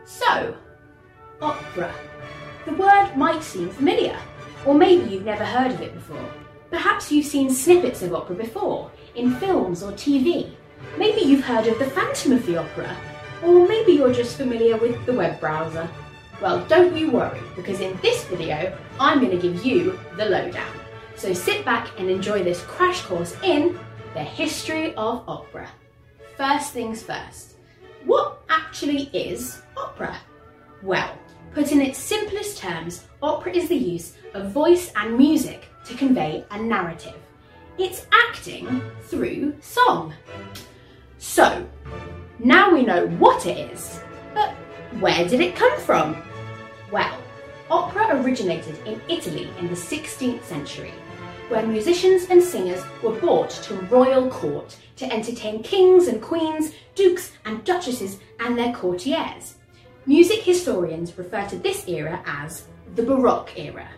So, opera. The word might seem familiar, or maybe you've never heard of it before. Perhaps you've seen snippets of opera before, in films or TV. Maybe you've heard of the Phantom of the Opera, or maybe you're just familiar with the web browser. Well, don't you worry, because in this video, I'm going to give you the lowdown. So sit back and enjoy this crash course in the history of opera. First things first, what actually is opera? Well, put in its simplest terms, opera is the use of voice and music to convey a narrative. It's acting through song. So, now we know what it is, but where did it come from? Well, opera originated in Italy in the 16th century, where musicians and singers were brought to royal court to entertain kings and queens, dukes and duchesses and their courtiers. Music historians refer to this era as the Baroque era.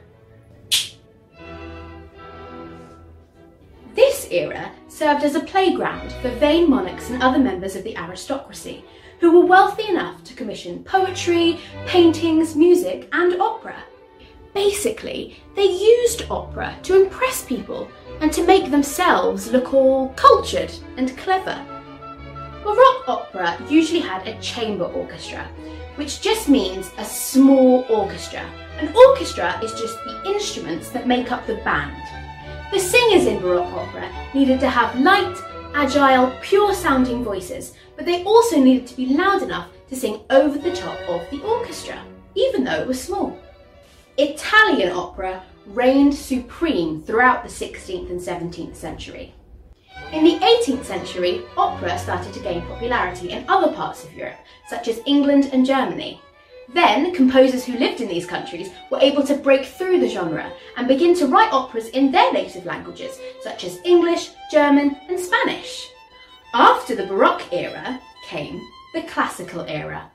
This era served as a playground for vain monarchs and other members of the aristocracy who were wealthy enough to commission poetry, paintings, music and opera. Basically, they used opera to impress people and to make themselves look all cultured and clever. Baroque opera usually had a chamber orchestra, which just means a small orchestra. An orchestra is just the instruments that make up the band. The singers in Baroque opera needed to have light, agile, pure-sounding voices, but they also needed to be loud enough to sing over the top of the orchestra, even though it was small. Italian opera reigned supreme throughout the 16th and 17th century. In the 18th century, opera started to gain popularity in other parts of Europe, such as England and Germany. Then, composers who lived in these countries were able to break through the genre and begin to write operas in their native languages, such as English, German and Spanish. After the Baroque era came the Classical era.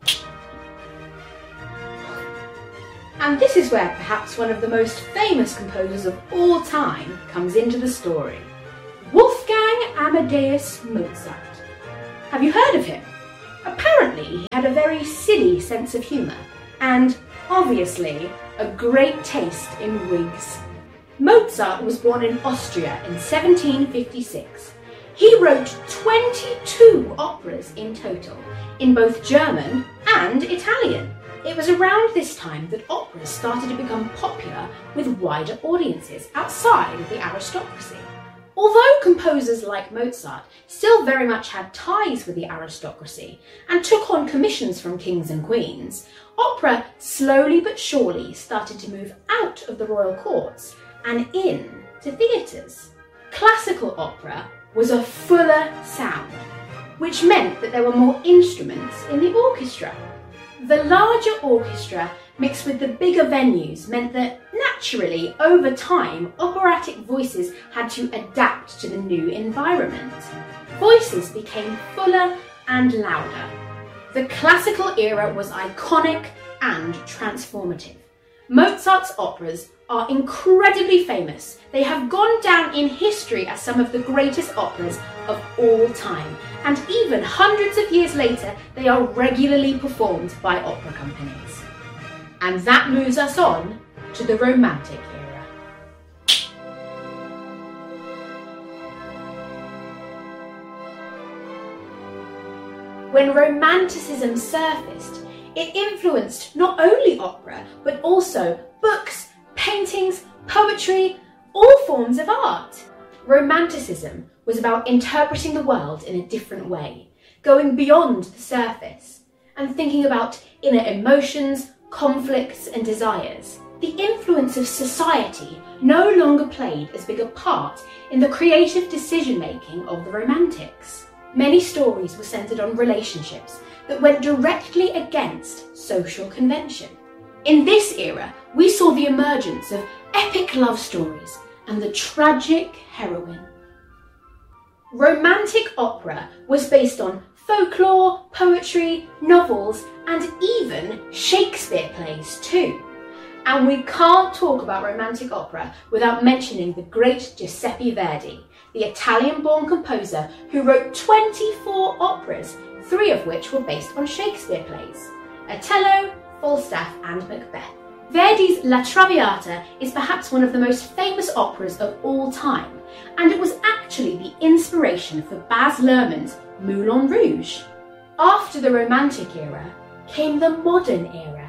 And this is where perhaps one of the most famous composers of all time comes into the story. Wolfgang Amadeus Mozart. Have you heard of him? Apparently he had a very silly sense of humour and, obviously, a great taste in wigs. Mozart was born in Austria in 1756. He wrote 22 operas in total, in both German and Italian. It was around this time that operas started to become popular with wider audiences outside of the aristocracy. Although composers like Mozart still very much had ties with the aristocracy and took on commissions from kings and queens, opera slowly but surely started to move out of the royal courts and in to theatres. Classical opera was a fuller sound, which meant that there were more instruments in the orchestra. The larger orchestra mixed with the bigger venues meant that naturally, over time, operatic voices had to adapt to the new environment. Voices became fuller and louder. The classical era was iconic and transformative. Mozart's operas are incredibly famous. They have gone down in history as some of the greatest operas of all time, and even hundreds of years later, they are regularly performed by opera companies. And that moves us on to the Romantic era. When Romanticism surfaced, it influenced not only opera, but also books, paintings, poetry, all forms of art. Romanticism was about interpreting the world in a different way, going beyond the surface, and thinking about inner emotions, conflicts and desires. The influence of society no longer played as big a part in the creative decision-making of the Romantics. Many stories were centred on relationships that went directly against social convention. In this era, we saw the emergence of epic love stories and the tragic heroine. Romantic opera was based on folklore, poetry, novels, and even Shakespeare plays too. And we can't talk about romantic opera without mentioning the great Giuseppe Verdi, the Italian-born composer who wrote 24 operas, 3 of which were based on Shakespeare plays. Otello, Falstaff and Macbeth. Verdi's La Traviata is perhaps one of the most famous operas of all time, and it was actually the inspiration for Baz Luhrmann's Moulin Rouge. After the Romantic era came the Modern era.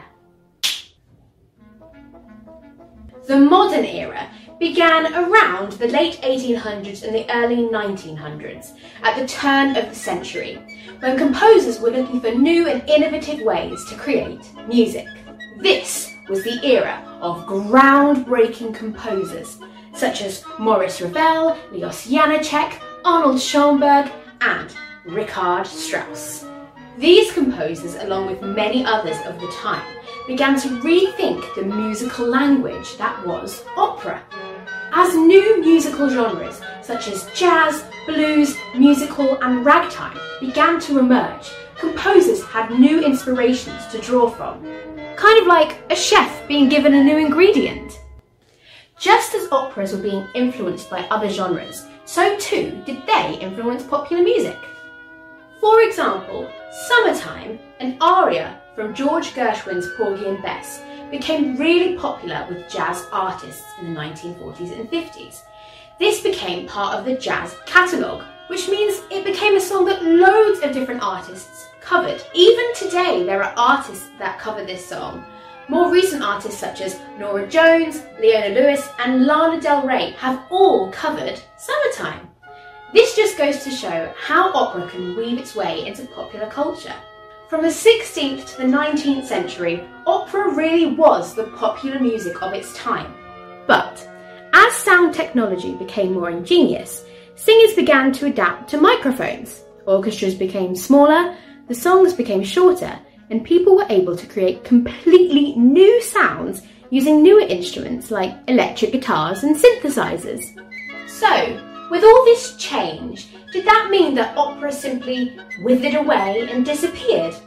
The Modern era began around the late 1800s and the early 1900s, at the turn of the century, when composers were looking for new and innovative ways to create music. This was the era of groundbreaking composers such as Maurice Ravel, Leos Janáček, Arnold Schoenberg and Richard Strauss. These composers, along with many others of the time, began to rethink the musical language that was opera. As new musical genres such as jazz, blues, musical and ragtime began to emerge, composers had new inspirations to draw from. Kind of like a chef being given a new ingredient. Just as operas were being influenced by other genres, so too did they influence popular music. For example, Summertime, an aria from George Gershwin's Porgy and Bess, became really popular with jazz artists in the 1940s and 50s. This became part of the jazz catalogue, which means it became a song that loads of different artists covered. Even today there are artists that cover this song. More recent artists such as Norah Jones, Leona Lewis and Lana Del Rey have all covered Summertime. This just goes to show how opera can weave its way into popular culture. From the 16th to the 19th century, opera really was the popular music of its time. But as sound technology became more ingenious, singers began to adapt to microphones. Orchestras became smaller, the songs became shorter, and people were able to create completely new sounds using newer instruments like electric guitars and synthesizers. So, with all this change, did that mean that opera simply withered away and disappeared?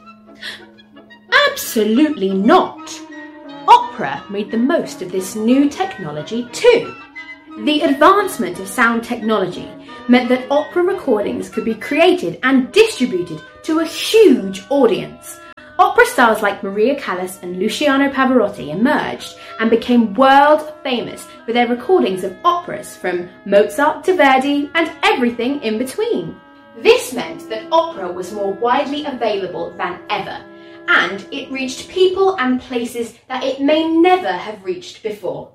Absolutely not! Opera made the most of this new technology too. The advancement of sound technology meant that opera recordings could be created and distributed to a huge audience. Opera stars like Maria Callas and Luciano Pavarotti emerged and became world famous for their recordings of operas from Mozart to Verdi and everything in between. This meant that opera was more widely available than ever, and it reached people and places that it may never have reached before.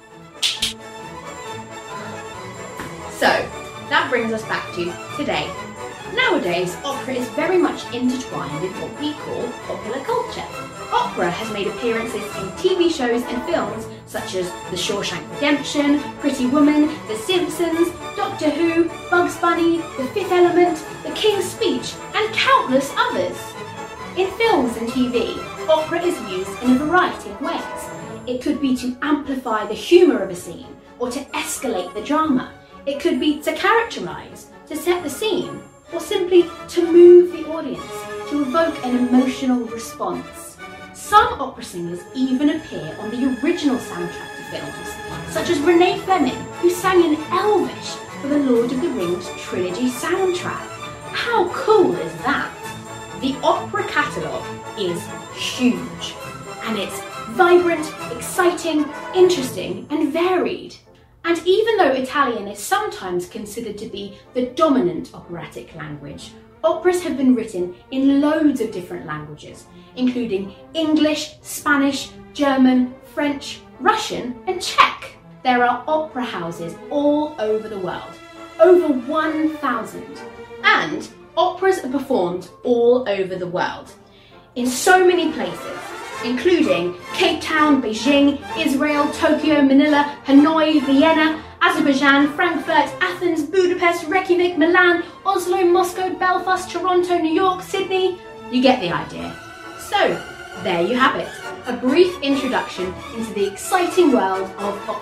So, that brings us back to today. Nowadays, opera is very much intertwined in what we call popular culture. Opera has made appearances in TV shows and films such as The Shawshank Redemption, Pretty Woman, The Simpsons, Doctor Who, Bugs Bunny, The Fifth Element, The King's Speech, and countless others. In films and TV, opera is used in a variety of ways. It could be to amplify the humour of a scene, or to escalate the drama. It could be to characterise, to set the scene, or simply to move the audience, to evoke an emotional response. Some opera singers even appear on the original soundtrack to films, such as Renee Fleming, who sang in Elvish for the Lord of the Rings trilogy soundtrack. How cool is that? The opera catalogue is huge, and it's vibrant, exciting, interesting, and varied. And even though Italian is sometimes considered to be the dominant operatic language, operas have been written in loads of different languages, including English, Spanish, German, French, Russian, and Czech. There are opera houses all over the world, over 1,000. And operas are performed all over the world, in so many places, including Cape Town, Beijing, Israel, Tokyo, Manila, Hanoi, Vienna, Azerbaijan, Frankfurt, Athens, Budapest, Reykjavik, Milan, Oslo, Moscow, Belfast, Toronto, New York, Sydney. You get the idea. So, there you have it, a brief introduction into the exciting world of opera.